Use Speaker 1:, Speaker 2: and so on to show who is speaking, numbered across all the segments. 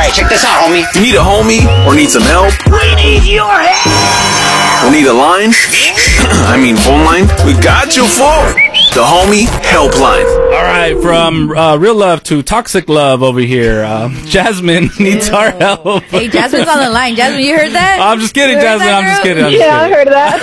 Speaker 1: Hey, check this out, homie.
Speaker 2: You need a homie or need some help?
Speaker 1: We need your help.
Speaker 2: Or need a line? I mean phone line? We got you for the Homie Helpline.
Speaker 3: All right, from real love to toxic love over here. Jasmine needs our help.
Speaker 4: Hey, Jasmine's on the line. Jasmine, you heard that?
Speaker 3: I'm just kidding,
Speaker 4: You heard
Speaker 3: Jasmine.
Speaker 4: that,
Speaker 3: I'm just
Speaker 4: girl?
Speaker 3: kidding.
Speaker 5: I heard that.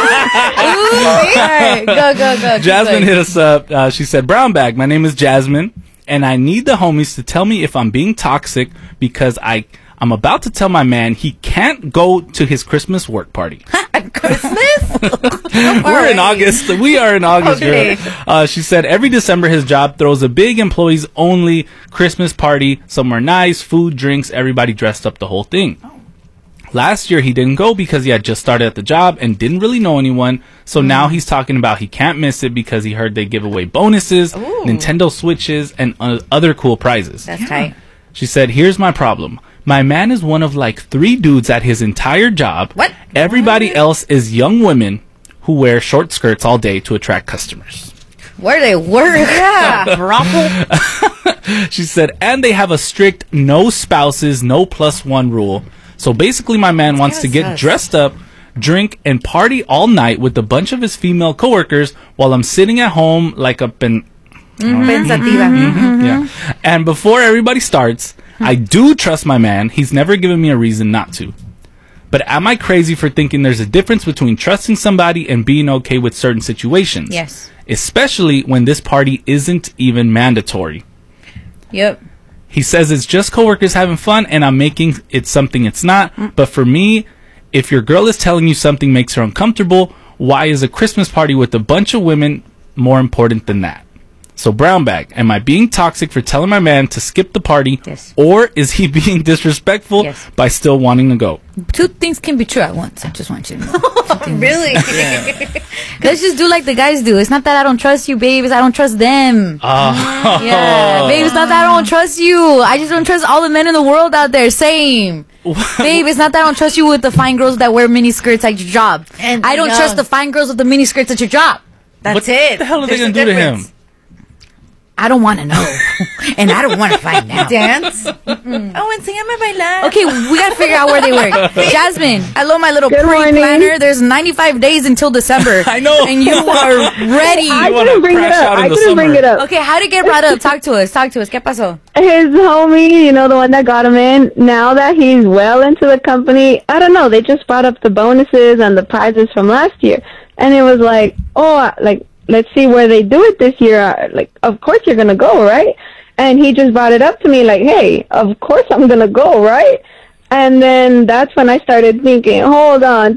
Speaker 4: All right, go. Keep
Speaker 3: Jasmine
Speaker 4: going.
Speaker 3: hit us up. She said, Brown Bag, my name is Jasmine, and I need the homies to tell me if I'm being toxic because I'm about to tell my man he can't go to his Christmas work party.
Speaker 4: Christmas?
Speaker 3: We're in August. We are in August.
Speaker 4: Okay.
Speaker 3: Girl. She said every December his job throws a big employees only Christmas party, somewhere nice, food, drinks, everybody dressed up, the whole thing. Last year he didn't go because he had just started at the job and didn't really know anyone. So now he's talking about he can't miss it because he heard they give away bonuses, Nintendo Switches, and other cool prizes.
Speaker 4: That's tight.
Speaker 3: She said, here's my problem. My man is one of like 3 dudes at his entire job.
Speaker 4: What?
Speaker 3: Everybody else is young women who wear short skirts all day to attract customers.
Speaker 4: Where they work? Yeah. Brothel.
Speaker 3: She said, and they have a strict no spouses, no +1 rule. So basically my man wants to get dressed up, drink, and party all night with a bunch of his female coworkers while I'm sitting at home like up in...
Speaker 4: Pensativa.
Speaker 3: Yeah. And before everybody starts, I do trust my man. He's never given me a reason not to. But am I crazy for thinking there's a difference between trusting somebody and being okay with certain situations?
Speaker 4: Yes.
Speaker 3: Especially when this party isn't even mandatory.
Speaker 4: Yep.
Speaker 3: He says it's just coworkers having fun and I'm making it something it's not. But for me, if your girl is telling you something makes her uncomfortable, why is a Christmas party with a bunch of women more important than that? So Brown Bag, am I being toxic for telling my man to skip the party?
Speaker 4: Yes.
Speaker 3: Or is he being disrespectful
Speaker 4: Yes.
Speaker 3: by still wanting to go?
Speaker 4: 2 things can be true at once. I just want you to know.
Speaker 6: Really?
Speaker 4: Let's just do like the guys do. It's not that I don't trust you, babes. I don't trust them. Yeah, babe, it's not that I don't trust you. I just don't trust all the men in the world out there. Same. Babe, it's not that I don't trust you with the fine girls that wear mini skirts at your job.
Speaker 6: And
Speaker 4: I don't trust the fine girls with the mini skirts at your job.
Speaker 6: That's
Speaker 3: What
Speaker 6: it.
Speaker 3: the hell are they
Speaker 6: There's
Speaker 3: going to
Speaker 6: a
Speaker 3: do to
Speaker 6: difference.
Speaker 3: him?
Speaker 4: I don't want to know. And I don't want to find out.
Speaker 6: Dance? Oh, enséñame a bailar.
Speaker 4: Okay, we got to figure out where they work. Jasmine, I love my little
Speaker 5: Good morning.
Speaker 4: pre-planner. There's 95 days until December.
Speaker 3: I know.
Speaker 4: And you are ready.
Speaker 5: I
Speaker 3: wanna
Speaker 5: couldn't bring it
Speaker 3: crash
Speaker 5: up.
Speaker 3: out in
Speaker 5: I
Speaker 3: the
Speaker 5: couldn't bring
Speaker 3: summer.
Speaker 5: it up.
Speaker 4: Okay, how did it get brought up? Talk to us. ¿Qué pasó?
Speaker 5: His homie, you know, the one that got him in, now that he's well into the company, I don't know, they just brought up the bonuses and the prizes from last year. And it was like, let's see where they do it this year. Like, of course you're going to go, right? And he just brought it up to me like, hey, of course I'm going to go, right? And then that's when I started thinking, hold on,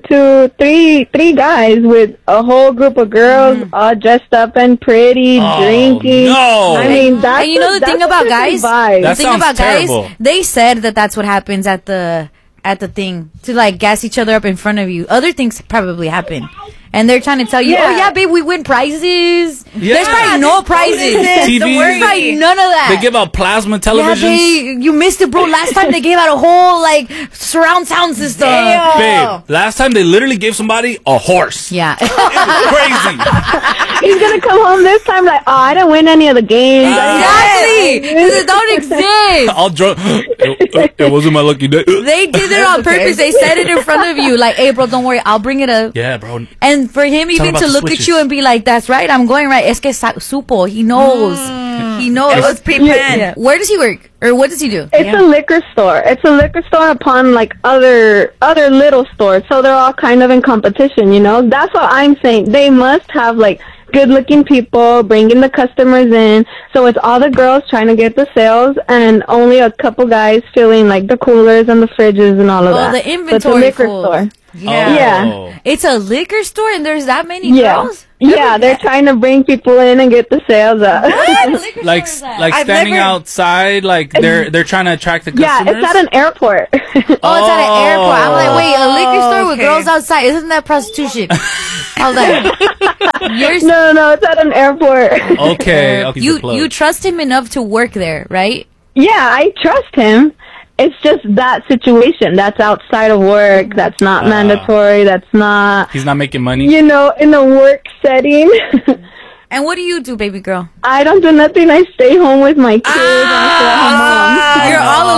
Speaker 5: 3 guys with a whole group of girls all dressed up and pretty, drinking.
Speaker 3: no.
Speaker 5: I mean, that's
Speaker 4: And you know the thing about guys?
Speaker 5: vibe.
Speaker 3: That
Speaker 4: The thing
Speaker 3: sounds
Speaker 4: about
Speaker 3: terrible.
Speaker 4: guys, they said that that's what happens at the thing to like gas each other up in front of you. Other things probably happen. And they're trying to tell you,
Speaker 5: Yeah.
Speaker 4: oh yeah, babe, we win prizes.
Speaker 3: Yeah.
Speaker 4: There's probably no prizes.
Speaker 3: TV.
Speaker 4: There's probably none of that.
Speaker 3: They give out plasma
Speaker 4: yeah,
Speaker 3: televisions.
Speaker 4: babe, you missed it, bro. Last time they gave out a whole like surround sound system.
Speaker 3: Babe, last time they literally gave somebody a horse.
Speaker 4: Yeah.
Speaker 3: Crazy.
Speaker 5: He's gonna come home this time like, oh, I didn't win any of the games.
Speaker 4: Exactly. Because it don't exist.
Speaker 3: All drunk. It wasn't my lucky day.
Speaker 4: They did it on purpose. They said it in front of you. Like, hey, bro, don't worry. I'll bring it up.
Speaker 3: Yeah, bro.
Speaker 4: And for him even
Speaker 3: about
Speaker 4: to
Speaker 3: the
Speaker 4: look
Speaker 3: switches.
Speaker 4: at you and be like, that's right, I'm going right. Es que supo. He knows. He knows.
Speaker 6: It was pre-planned.
Speaker 4: Yeah. Where does he work? Or what does he do?
Speaker 5: It's a liquor store. It's a liquor store upon like other little stores, so they're all kind of in competition. You know, that's what I'm saying. They must have like good-looking people bringing the customers in. So it's all the girls trying to get the sales, and only a couple guys filling like the coolers and the fridges and all of that.
Speaker 4: the
Speaker 5: So
Speaker 4: inventory
Speaker 5: it's a liquor
Speaker 4: full.
Speaker 5: store.
Speaker 4: Yeah.
Speaker 3: Oh.
Speaker 4: It's a liquor store and there's that many
Speaker 5: Yeah.
Speaker 4: girls?
Speaker 5: Yeah, they're trying to bring people in and get the sales up.
Speaker 3: Like
Speaker 6: I've
Speaker 3: standing
Speaker 6: never-
Speaker 3: outside, like they're trying to attract the
Speaker 5: Yeah,
Speaker 3: customers.
Speaker 5: it's at an airport.
Speaker 4: Oh, it's at an airport. I'm like, wait, a liquor store with
Speaker 6: okay.
Speaker 4: girls outside. Isn't that prostitution? Hold on. You're
Speaker 5: No, it's at an airport.
Speaker 3: Okay, okay.
Speaker 4: you trust him enough to work there, right?
Speaker 5: Yeah, I trust him. It's just that situation. That's outside of work. That's not mandatory. That's not,
Speaker 3: He's not making money.
Speaker 5: you know, in a work setting.
Speaker 4: And what do you do, baby girl?
Speaker 5: I don't do nothing. I stay home with my kids. I'm a mom.
Speaker 4: You're all alone with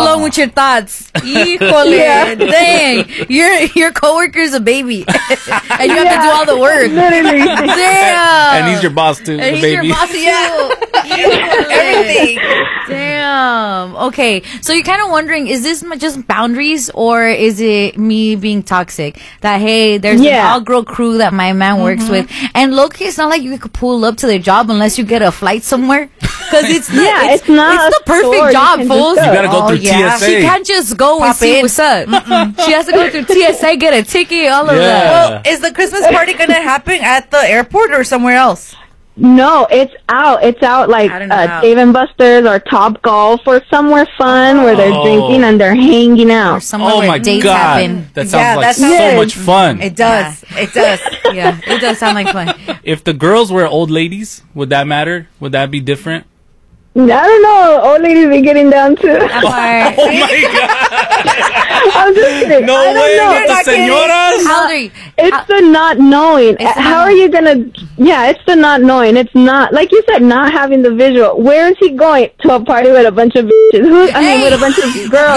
Speaker 4: your thoughts? Híjole, dang. Your coworker's a baby. And you have to do all the work.
Speaker 5: Literally.
Speaker 4: Damn.
Speaker 3: And he's your boss too,
Speaker 4: And
Speaker 3: the
Speaker 4: he's
Speaker 3: baby.
Speaker 4: your boss too.
Speaker 6: Everything.
Speaker 4: Damn. Okay. So you're kind of wondering, is this just boundaries or is it me being toxic? That, hey, there's an all-girl crew that my man works with. And low-key, it's not like you could pull up to their job unless you get a flight somewhere. Because it's
Speaker 5: it's not
Speaker 4: it's the
Speaker 5: a store
Speaker 4: perfect
Speaker 5: you
Speaker 4: job,
Speaker 5: can
Speaker 4: fools.
Speaker 5: just
Speaker 3: You gotta go through
Speaker 6: yeah.
Speaker 3: TSA.
Speaker 4: She can't just go and
Speaker 6: Pop
Speaker 4: see
Speaker 6: in.
Speaker 4: what's up. She has to go through TSA, get a ticket, all of
Speaker 3: Yeah.
Speaker 4: that.
Speaker 6: Well, is the Christmas party going to happen at the airport or somewhere else?
Speaker 5: No, it's out. It's out like
Speaker 6: I don't know.
Speaker 5: Dave and Buster's or Top Golf or somewhere fun where they're drinking and they're hanging
Speaker 4: Or
Speaker 5: out.
Speaker 4: somewhere
Speaker 3: Oh
Speaker 4: where
Speaker 3: my
Speaker 4: dates
Speaker 3: god,
Speaker 4: happen.
Speaker 3: that sounds
Speaker 6: Yeah,
Speaker 3: like
Speaker 6: that
Speaker 3: so
Speaker 6: sounds-
Speaker 3: much fun.
Speaker 6: It does. It does.
Speaker 4: Yeah, it does sound like fun.
Speaker 3: If the girls were old ladies, would that matter? Would that be different?
Speaker 5: I don't know. Old ladies be getting down too.
Speaker 4: That part.
Speaker 3: Oh my god!
Speaker 5: I'm just kidding.
Speaker 3: No
Speaker 5: I don't
Speaker 3: way,
Speaker 5: know.
Speaker 3: with the
Speaker 6: not kidding.
Speaker 3: señoras.
Speaker 4: How old are you?
Speaker 5: It's the not knowing.
Speaker 4: It's the
Speaker 5: How
Speaker 4: not
Speaker 5: are you gonna? Yeah, it's the not knowing. It's not like you said, not having the visual. Where is he going to a party with a bunch of bitches? With a bunch of girls.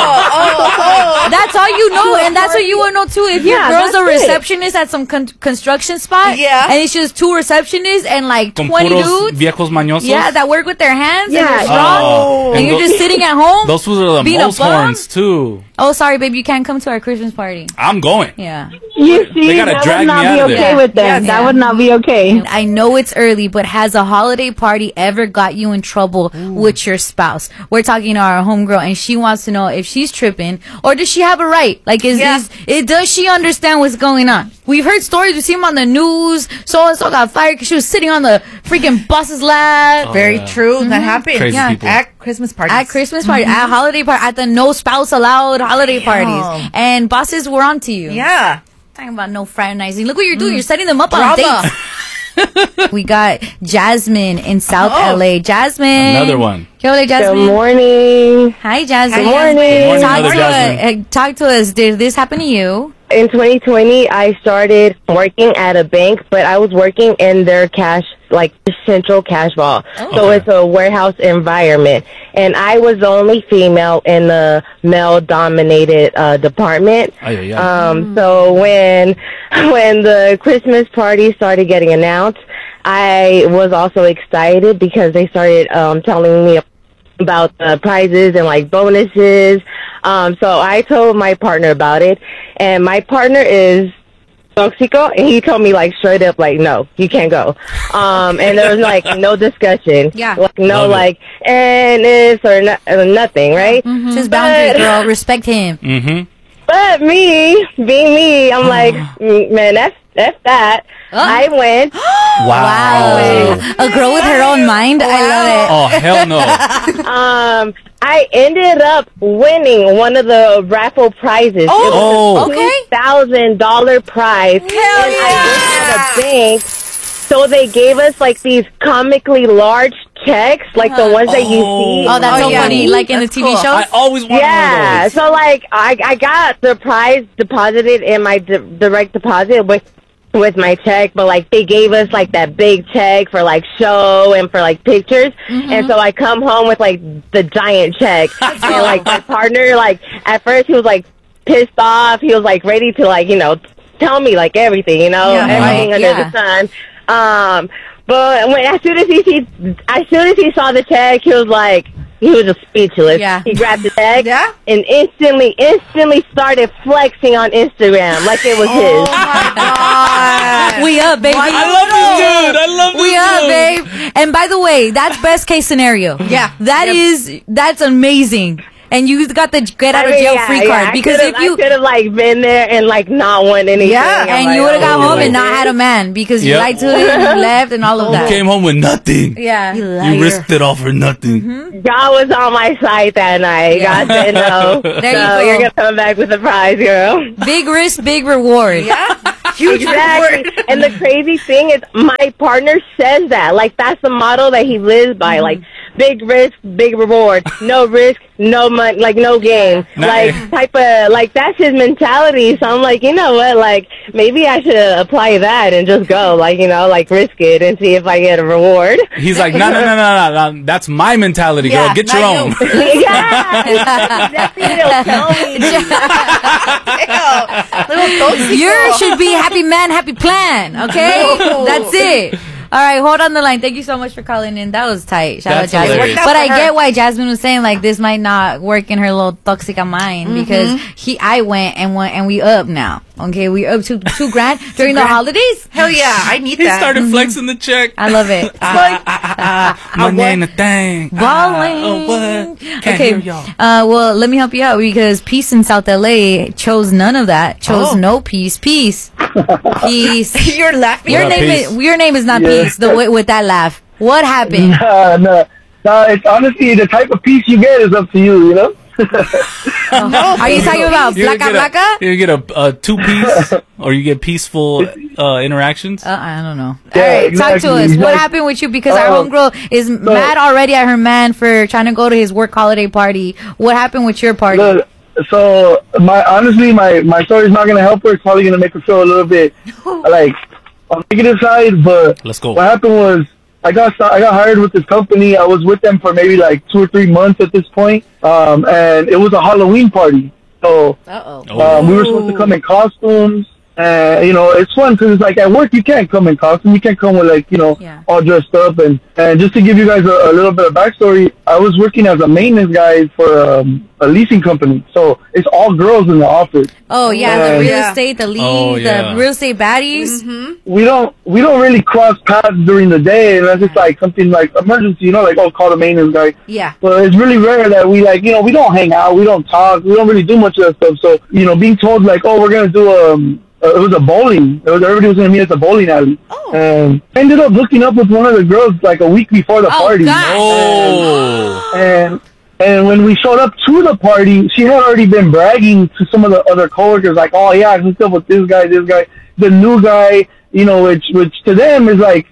Speaker 4: That's all you know, and that's what you will know too. If your
Speaker 5: Yeah,
Speaker 4: girl's a
Speaker 5: that's it.
Speaker 4: receptionist at some construction spot,
Speaker 6: Yeah.
Speaker 4: and it's just 2 receptionists and like
Speaker 3: Con
Speaker 4: 20
Speaker 3: puros
Speaker 4: dudes,
Speaker 3: viejos mañosos.
Speaker 4: yeah, that work with their hands and
Speaker 5: Yeah.
Speaker 4: they're strong,
Speaker 3: Oh.
Speaker 4: and
Speaker 3: And
Speaker 4: you're
Speaker 3: tho-
Speaker 4: just sitting at home.
Speaker 3: Those fools are the
Speaker 4: being a
Speaker 3: most
Speaker 4: bum?
Speaker 3: horns too.
Speaker 4: Oh, sorry, babe, you can't come to our Christmas party.
Speaker 3: I'm going.
Speaker 4: Yeah.
Speaker 5: You see,
Speaker 3: They gotta
Speaker 5: that
Speaker 3: drag
Speaker 5: would
Speaker 3: me
Speaker 5: not
Speaker 3: out
Speaker 5: be
Speaker 3: of
Speaker 5: okay
Speaker 3: there.
Speaker 5: with them.
Speaker 6: Yes.
Speaker 5: That
Speaker 4: Yeah.
Speaker 5: would not be okay.
Speaker 4: I know it's early, but has a holiday party ever got you in trouble with your spouse? We're talking to our homegirl, and she wants to know if she's tripping or does she have a right? Like, does she understand what's going on? We've heard stories. We see them on the news. So and so got fired because she was sitting on the freaking boss's lap.
Speaker 6: Very true. That happened.
Speaker 3: Crazy people.
Speaker 6: At Christmas parties.
Speaker 4: At Christmas party, at holiday party, at the no spouse allowed holiday parties, and bosses were on to you.
Speaker 6: Yeah.
Speaker 4: Talking about no fraternizing. Look what you're doing. You're setting them up on
Speaker 6: Drama.
Speaker 4: dates. We got Jasmine in South LA. Jasmine.
Speaker 3: Another one.
Speaker 4: ¿Qué ole,
Speaker 5: Good
Speaker 4: Jasmine?
Speaker 5: morning.
Speaker 4: Hi, Jasmine.
Speaker 5: Good morning.
Speaker 3: Good morning,
Speaker 4: Talk
Speaker 3: Mother
Speaker 4: to,
Speaker 3: Jasmine.
Speaker 4: talk to us. Did this happen to you?
Speaker 7: In 2020, I started working at a bank, but I was working in their cash, like central cash vault. So it's a warehouse environment. And I was the only female in the male-dominated department.
Speaker 3: Ay, ay, ay.
Speaker 7: So when the Christmas party started getting announced, I was also excited because they started telling me about the prizes and like bonuses. So I told my partner about it, and my partner is toxico, and he told me like straight up like, no, you can't go. And there was like no discussion.
Speaker 4: Yeah.
Speaker 7: Like, no
Speaker 3: Love it.
Speaker 7: like, and this or nothing, right?
Speaker 4: It's his boundary, girl. Respect him.
Speaker 3: Mm-hmm.
Speaker 7: But me, being me, I'm like, man, that's that. I went.
Speaker 3: Wow.
Speaker 4: A girl with her own mind. I love
Speaker 3: Oh hell no.
Speaker 7: I ended up winning one of the raffle prizes.
Speaker 3: Oh.
Speaker 4: Okay.
Speaker 7: $2,000 prize. And I worked at a bank, so they gave us like these comically large checks, like the ones that you see.
Speaker 4: it. Oh, that's so
Speaker 6: yeah.
Speaker 4: funny. Like in the
Speaker 6: That's
Speaker 4: TV
Speaker 6: cool.
Speaker 4: shows.
Speaker 3: I always wanted
Speaker 7: Yeah,
Speaker 3: one of those.
Speaker 7: so like I got the prize deposited in my direct deposit with my check, but like they gave us like that big check for like show and for like pictures, and so I come home with like the giant check, and like my partner, like at first he was like pissed off, he was like ready to like tell me like everything, everything under the sun. But as soon as he saw the check, he was just speechless.
Speaker 4: Yeah.
Speaker 7: He grabbed the check
Speaker 6: Yeah?
Speaker 7: and instantly started flexing on Instagram like it was his.
Speaker 4: We up, baby.
Speaker 3: I love this dude. I love this
Speaker 4: We up,
Speaker 3: dude.
Speaker 4: babe. And by the way, that's best case scenario.
Speaker 6: Yeah.
Speaker 4: That's amazing. And you got the get out of jail free card because if you
Speaker 7: I could have like been there and like not won anything.
Speaker 6: Yeah,
Speaker 7: I'm
Speaker 4: and
Speaker 7: like,
Speaker 4: you would have got
Speaker 7: oh,
Speaker 4: home
Speaker 7: my
Speaker 4: and not
Speaker 7: God.
Speaker 4: had a man because you
Speaker 3: Yep.
Speaker 4: lied to him, you left, and all of
Speaker 3: You
Speaker 4: that.
Speaker 3: came home with nothing.
Speaker 4: Yeah.
Speaker 3: You risked it all for nothing.
Speaker 7: God was on my side that night. God said no.
Speaker 4: There you
Speaker 7: So
Speaker 4: go.
Speaker 7: you're gonna come back with a prize, girl.
Speaker 4: Big risk, big reward.
Speaker 6: Huge
Speaker 7: Exactly.
Speaker 6: reward.
Speaker 7: And the crazy thing is my partner says that. Like that's the motto that he lives by. Like big risk, big reward. No risk, no money, like no game, like type of like that's his mentality. So I'm like, you know what, like maybe I should apply that and just go, like like risk it and see if I get a reward.
Speaker 3: He's like, no, that's my mentality, girl. Get your own.
Speaker 4: Yours should be happy man, happy plan. Okay, that's it. All right, hold on the line. Thank you so much for calling in. That was tight. Shout out Jasmine. But I get why Jasmine was saying like this might not work in her little toxica mind because I went and we up now. Okay, we up to $2,000 during the holidays.
Speaker 6: Hell yeah, I need
Speaker 3: He
Speaker 6: that.
Speaker 3: started flexing the check.
Speaker 4: I love it.
Speaker 3: Money ain't a thing.
Speaker 4: Balling.
Speaker 3: What? Can't hear y'all.
Speaker 4: Well, let me help you out because Peace in South LA chose none of that. Chose no peace. Peace.
Speaker 6: You're laughing.
Speaker 4: Your name is not Peace. With that laugh. What happened?
Speaker 8: No. It's honestly the type of peace you get is up to you. You know.
Speaker 4: Are you talking about Blaca?
Speaker 3: You get a 2-piece, or you get peaceful interactions.
Speaker 4: I don't know.
Speaker 8: Yeah,
Speaker 4: All right,
Speaker 8: exactly,
Speaker 4: talk to us. What happened with you? Because our homegirl is mad already at her man for trying to go to his work holiday party. What happened with your party?
Speaker 8: Look, so my story is not gonna help her. It's probably gonna make her feel a little bit like on the negative side. But
Speaker 3: let's go.
Speaker 8: What happened was I got hired with this company. I was with them for maybe like 2 or 3 months at this point. And it was a Halloween party. So we were supposed to come in costumes. It's fun because it's like at work you can't come in costume. You can't come with all dressed up. And just to give you guys a little bit of backstory, I was working as a maintenance guy for a leasing company. So it's all girls in the office.
Speaker 4: Oh yeah, the real estate, the leads, the real estate baddies. Mm-hmm.
Speaker 8: We don't really cross paths during the day unless it's like something like emergency. Like call the maintenance guy.
Speaker 4: Yeah.
Speaker 8: But it's really rare that we we don't hang out, we don't talk, we don't really do much of that stuff. So being told like, oh, we're gonna do it was a bowling. Everybody was going to meet at the bowling alley. Oh. And I ended up hooking up with one of the girls like a week before the party.
Speaker 3: Oh.
Speaker 8: And when we showed up to the party, she had already been bragging to some of the other coworkers like, oh yeah, I hooked up with this guy, the new guy, which to them is like,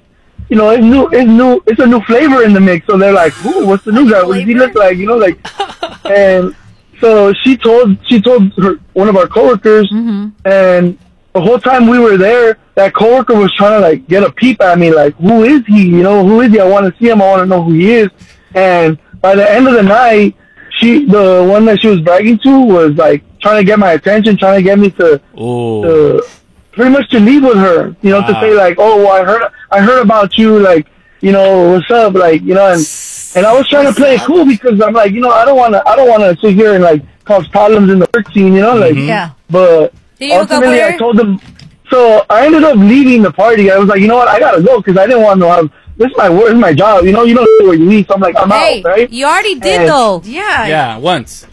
Speaker 8: it's a new flavor in the mix. So they're like, ooh, what's the new guy? What does he look like? And so she told one of our coworkers, and the whole time we were there, that coworker was trying to like get a peep at me, like, who is he? Who is he? I want to see him. I want to know who he is. And by the end of the night, the one that she was bragging to was like trying to get my attention, trying to get me to pretty much to leave with her, to say like, oh, well, I heard about you, like, what's up, like, and I was trying to play it cool because I'm like, I don't want to sit here and like cause problems in the work scene,
Speaker 4: Yeah.
Speaker 8: But ultimately, I told them. So I ended up leaving the party. I was like, you know what? I gotta go because I didn't want to have. This is my work. This is my job. You don't know where you eat. So I'm like, I'm out, right?
Speaker 4: You already did though.
Speaker 6: Yeah.
Speaker 3: Yeah, once.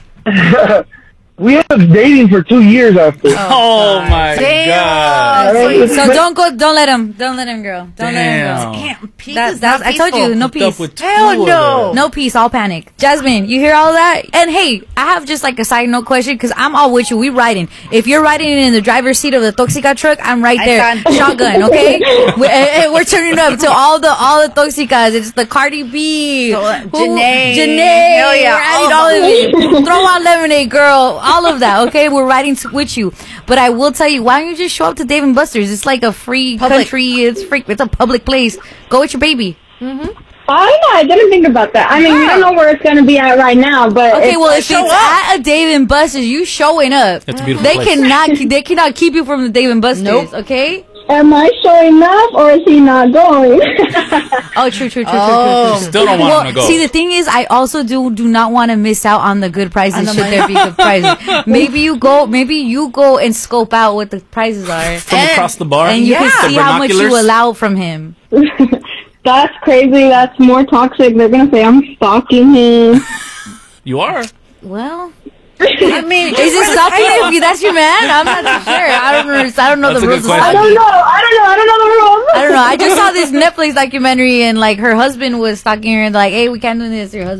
Speaker 8: We ended up dating for 2 years after.
Speaker 3: Oh my god!
Speaker 4: So don't let him, girl. Don't let him go. That's I told you, no peace.
Speaker 6: Hell no.
Speaker 4: No peace, all panic. Jasmine, you hear all that? And hey, I have just like a side note question because I'm all with you. We riding. If you're riding in the driver's seat of the Toxica truck, I'm right there, shotgun. Okay, we're turning up to all the Toxicas. It's the Cardi B, Janae.
Speaker 6: Hell yeah,
Speaker 4: we're adding all of it. Throw out lemonade, girl. All of that, okay? We're riding with you. But I will tell you, why don't you just show up to Dave & Buster's? It's like a free country. It's a public place. Go with your baby.
Speaker 5: Mm-hmm. Oh, no, I didn't think about that. I mean, we don't know where it's going to be at right now, but...
Speaker 4: Okay, well, if it's at a Dave & Buster's, you showing up.
Speaker 3: That's a beautiful place.
Speaker 4: They cannot keep you from the Dave & Buster's, okay?
Speaker 5: Am I showing up or is he not going?
Speaker 4: Oh, true.
Speaker 3: Still don't want him to go.
Speaker 4: See, the thing is, I also do not want to miss out on the good prizes. Should there be good prizes? Maybe you go and scope out what the prizes are
Speaker 3: from across the bar,
Speaker 4: and you can see how much you allow from him.
Speaker 5: That's crazy. That's more toxic. They're gonna say I'm stalking him.
Speaker 3: You are.
Speaker 4: Well. I mean, is it stopping if that's your man? I'm not sure. I don't know the rules.
Speaker 5: I don't know the rules.
Speaker 4: I don't know. I just saw this Netflix documentary and like her husband was stalking her and like, hey, we can't do this. Your husband.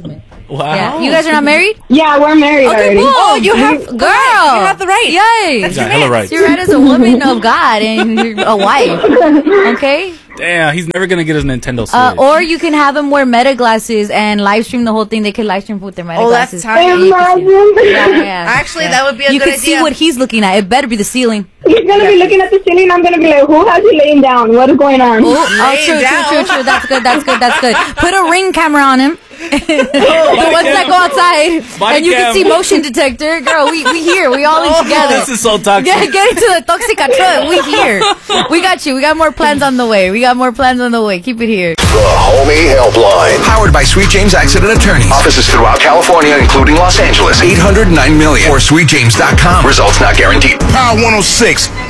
Speaker 3: Wow.
Speaker 4: Yeah. You guys are not married?
Speaker 5: Yeah, we're married
Speaker 4: Okay,
Speaker 5: already.
Speaker 4: cool.
Speaker 6: Oh, you have
Speaker 4: girl.
Speaker 6: You have the right.
Speaker 4: Yay.
Speaker 6: That's
Speaker 3: Got
Speaker 6: your
Speaker 3: hella
Speaker 6: man.
Speaker 3: rights.
Speaker 4: You're right as a woman of God and you're a wife. Okay?
Speaker 3: Damn, he's never gonna get his Nintendo Switch.
Speaker 4: Or you can have them wear Meta glasses and live stream the whole thing. They can live stream with their Meta
Speaker 6: Oh, that's
Speaker 4: glasses.
Speaker 6: tight.
Speaker 4: And you can see it.
Speaker 5: Imagine.
Speaker 4: Yeah.
Speaker 6: Actually, that would be a
Speaker 4: You
Speaker 6: good
Speaker 4: can see
Speaker 6: idea.
Speaker 4: what he's looking at. It better be the ceiling.
Speaker 5: He's gonna be looking at the ceiling. I'm gonna be like, who has you laying down? What is going on?
Speaker 4: True. That's good. Put a ring camera on him. The ones that go outside.
Speaker 3: Body
Speaker 4: And you
Speaker 3: cam.
Speaker 4: can see motion detector. Girl, we here. We all in together.
Speaker 3: This is so toxic.
Speaker 4: Get into the Toxica truck. We here. We got you. We got more plans on the way. Keep it here.
Speaker 9: The Homie Helpline.
Speaker 2: Powered by Sweet James Accident Attorneys.
Speaker 9: Offices throughout California, including Los Angeles.
Speaker 2: 809 million or sweetjames.com.
Speaker 9: Results not guaranteed.
Speaker 2: Power 106.